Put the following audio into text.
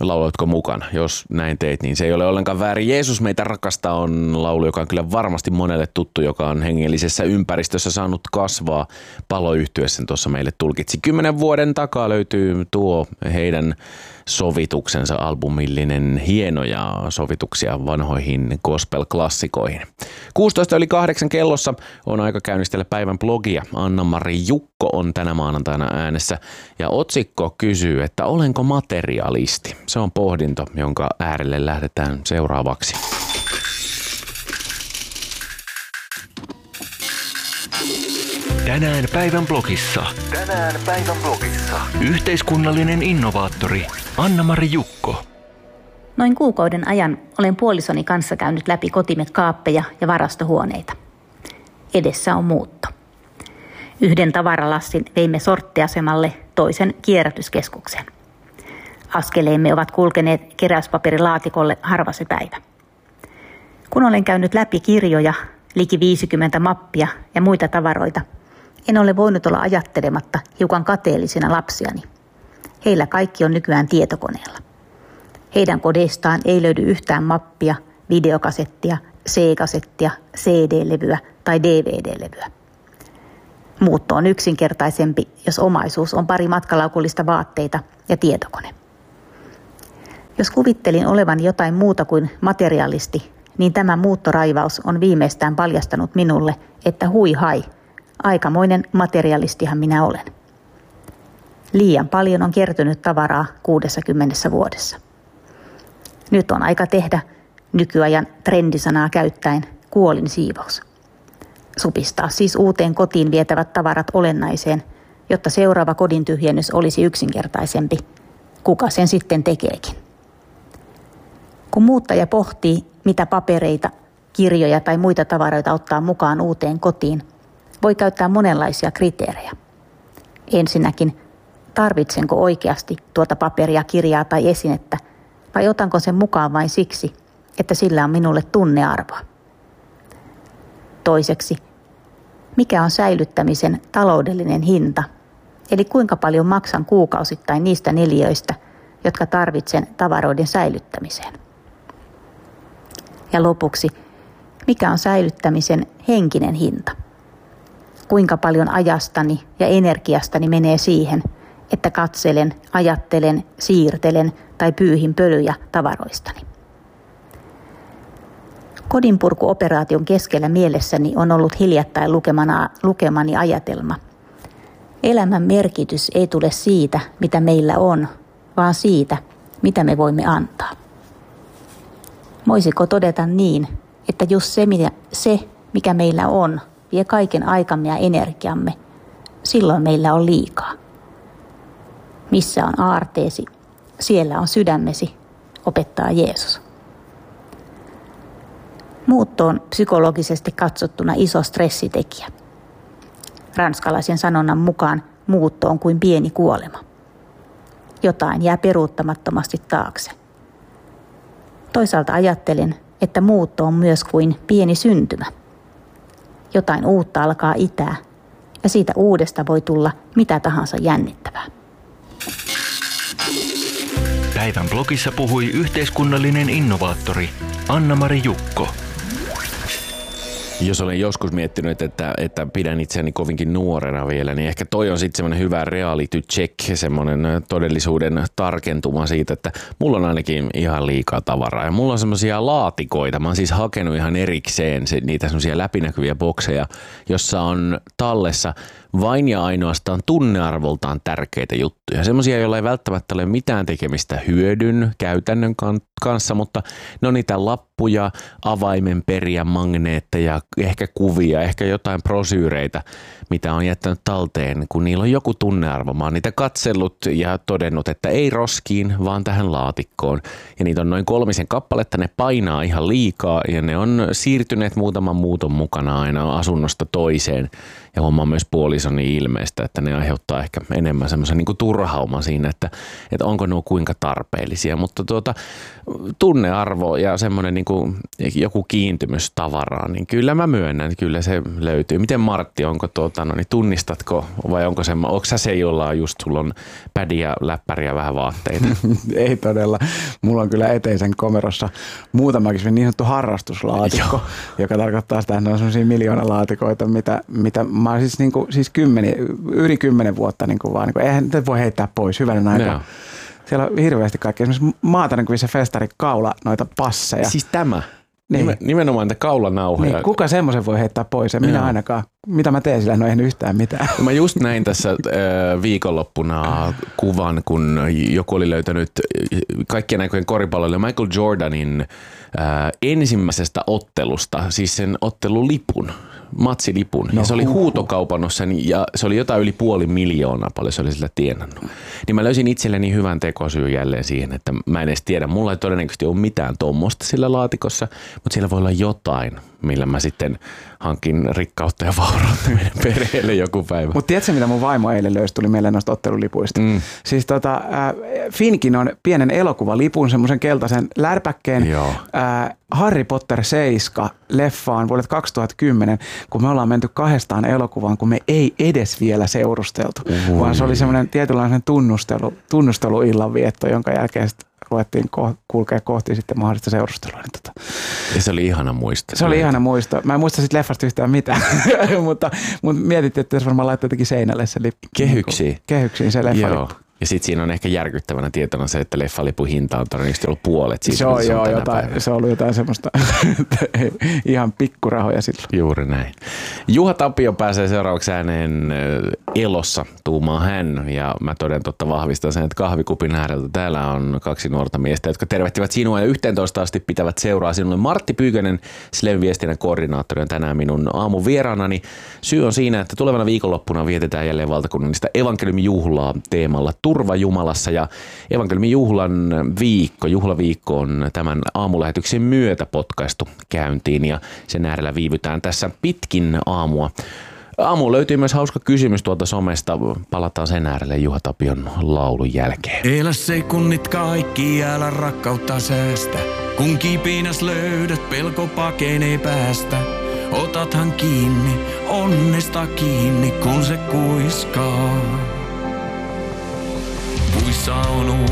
Lauloitko mukana? Jos näin teit, niin se ei ole ollenkaan väärin. Jeesus meitä rakastaa on laulu, joka on kyllä varmasti monelle tuttu, joka on hengellisessä ympäristössä saanut kasvaa. Paloyhtye sen tuossa meille tulkitsi. 10 vuoden takaa löytyy tuo heidän sovituksensa, albumillinen hienoja sovituksia vanhoihin gospel-klassikoihin. 16:08 kellossa on aika käynnistellä päivän blogia. Anna-Mari Jukko on tänä maanantaina äänessä ja otsikko kysyy, että olenko materialisti? Se on pohdinto, jonka äärelle lähdetään seuraavaksi. Tänään päivän blogissa. Yhteiskunnallinen innovaattori Anna-Mari Jukko. Noin kuukauden ajan olen puolisoni kanssa käynyt läpi kotimme kaappeja ja varastohuoneita. Edessä on muutto. Yhden tavaralassin veimme sorttiasemalle, toisen kierrätyskeskukseen. Askeleemme ovat kulkeneet keräyspaperilaatikolle harva se päivä. Kun olen käynyt läpi kirjoja, liki 50 mappia ja muita tavaroita, en ole voinut olla ajattelematta hiukan kateellisina lapsiani. Heillä kaikki on nykyään tietokoneella. Heidän kodeistaan ei löydy yhtään mappia, videokasettia, C-kasettia, CD-levyä tai DVD-levyä. Muutto on yksinkertaisempi, jos omaisuus on pari matkalaukullista vaatteita ja tietokone. Jos kuvittelin olevan jotain muuta kuin materialisti, niin tämä muuttoraivaus on viimeistään paljastanut minulle, että hui hai, aikamoinen materialistihan minä olen. Liian paljon on kertynyt tavaraa 60 vuodessa. Nyt on aika tehdä, nykyajan trendisanaa käyttäen, kuolinsiivous. Supistaa siis uuteen kotiin vietävät tavarat olennaiseen, jotta seuraava kodin tyhjennys olisi yksinkertaisempi. Kuka sen sitten tekeekin? Kun muuttaja pohtii, mitä papereita, kirjoja tai muita tavaroita ottaa mukaan uuteen kotiin, voi käyttää monenlaisia kriteerejä. Ensinnäkin, tarvitsenko oikeasti tuota paperia, kirjaa tai esinettä, vai otanko sen mukaan vain siksi, että sillä on minulle tunnearvoa? Toiseksi, mikä on säilyttämisen taloudellinen hinta, eli kuinka paljon maksan kuukausittain niistä neliöistä, jotka tarvitsen tavaroiden säilyttämiseen? Ja lopuksi, mikä on säilyttämisen henkinen hinta? Kuinka paljon ajastani ja energiastani menee siihen, että katselen, ajattelen, siirtelen tai pyyhin pölyjä tavaroistani? Kodinpurkuoperaation keskellä mielessäni on ollut hiljattain lukemani ajatelma. Elämän merkitys ei tule siitä, mitä meillä on, vaan siitä, mitä me voimme antaa. Voisiko todeta niin, että just se, mikä meillä on, vie kaiken aikamme ja energiamme, silloin meillä on liikaa. Missä on aarteesi, siellä on sydämesi, opettaa Jeesus. Muutto on psykologisesti katsottuna iso stressitekijä. Ranskalaisen sanonnan mukaan muutto on kuin pieni kuolema. Jotain jää peruuttamattomasti taakse. Toisaalta ajattelen, että muutto on myös kuin pieni syntymä. Jotain uutta alkaa itää, ja siitä uudesta voi tulla mitä tahansa jännittävää. Päivän blogissa puhui yhteiskunnallinen innovaattori Anna-Mari Jukko. Jos olen joskus miettinyt, että pidän itseäni kovinkin nuorena vielä, niin ehkä toi on sitten semmoinen hyvä reality check, semmoinen todellisuuden tarkentuma siitä, että mulla on ainakin ihan liikaa tavaraa. Ja mulla on semmoisia laatikoita, mä oon siis hakenut ihan erikseen niitä semmoisia läpinäkyviä bokseja, jossa on tallessa vain ja ainoastaan tunnearvoltaan tärkeitä juttuja. Semmoisia, joilla ei välttämättä ole mitään tekemistä hyödyn, käytännön kanssa, mutta ne on niitä lappuja, avaimenperiä, magneetteja, ehkä kuvia, ehkä jotain brosyyreitä, mitä on jättänyt talteen, kun niillä on joku tunnearvo. Mä oon niitä katsellut ja todennut, että ei roskiin, vaan tähän laatikkoon. Ja niitä on noin 3 kappaletta, ne painaa ihan liikaa ja ne on siirtyneet muutaman muuton mukana aina asunnosta toiseen. ja huomaan myös puolisoni ilmeistä, että ne aiheuttaa ehkä enemmän semmoisen niin kuin turhauman siinä, että onko nuo kuinka tarpeellisia, mutta tunnearvo ja semmoinen niin kuin joku kiintymys tavaraan, niin kyllä mä myönnän, että kyllä se löytyy. Miten Martti, onko niin tunnistatko vai onko sä se, jolla on just sulla on pädiä, läppäriä ja vähän vaatteita? Ei todella. Mulla on kyllä eteisen komerossa muutamakin niin sanottu harrastuslaatikko, joka tarkoittaa sitä, että ne on sellaisia miljoonalaatikoita, mitä mä oon yli 10 vuotta vaan, eihän te voi heittää pois, hyvänen aika. No. Siellä on hirveästi kaikkea. Esimerkiksi Maatarikuvissa festarikaula noita passeja. Siis tämä? Niin. Nimenomaan niitä kaulanauhoja. Niin, kuka semmoisen voi heittää pois? Ja minä ainakaan. Mitä mä teen sillä? No eihän yhtään mitään. Mä just näin tässä viikonloppuna kuvan, kun joku oli löytänyt kaikkien aikojen koripalloille Michael Jordanin ensimmäisestä ottelusta, siis sen ottelulipun. Matsilipun. No, ja se oli huutokaupanut sen ja se oli jotain yli 500 000 paljon se oli sillä tienannut. Niin mä löysin itselleni hyvän tekosyyn jälleen siihen, että mä en edes tiedä. Mulla ei todennäköisesti ole mitään tuommoista sillä laatikossa, mutta siellä voi olla jotain, millä mä sitten hankin rikkautta ja vaurautta meidän perheelle joku päivä. Mutta tiedätkö, mitä mun vaimo eilen löysi? Tuli mieleen noista ottelulipuista. Siis Finkin on pienen elokuvalipun, semmoisen keltaisen lärpäkkeen. Harry Potter 7 leffaan vuodelta 2010, kun me ollaan menty 2 elokuvaan, kun me ei edes vielä seurusteltu, vaan se oli semmoinen tietynlainen tunnusteluillanvietto, jonka jälkeen ruvettiin kulkea kohti sitten mahdollista seurustelua. Ja se oli ihana muisto. Se oli ihana muisto. Mä en muista siitä leffasta yhtään mitään, mutta mietittiin, että jos varmaan laittaa jotenkin seinälle se lippu. Kehyksiin se leffalippu. Ja sitten siinä on ehkä järkyttävänä tietona se, että leffalipun hinta on todennäköisesti ollut puolet. Siitä, se on ollut jotain semmoista ihan pikkurahoja silloin. Juuri näin. Juha Tapio pääsee seuraavaksi ääneen Elossa, tuumaa hän. Ja mä toden totta vahvistan sen, että kahvikupin ääreltä täällä on 2 nuorta miestä, jotka tervehtivät sinua ja 11 asti pitävät seuraa sinulle. Martti Pyykönen, Slen viestinnän koordinaattori, on tänään minun aamun vieraanani. Syy on siinä, että tulevana viikonloppuna vietetään jälleen valtakunnallista evankeliumijuhlaa teemalla Turva Jumalassa, ja evankeliumin juhlaviikko on tämän aamulähetyksen myötä potkaistu käyntiin ja sen äärellä viivytään tässä pitkin aamua. Aamuun löytyy myös hauska kysymys tuolta somesta. Palataan sen äärelle Juha Tapion laulun jälkeen. Elä sekunnit kaikki, älä rakkautta säästä. Kun kipinäs löydät, pelko pakenee päästä. Otathan kiinni, onnesta kiinni, kun se kuiskaa. Puissa on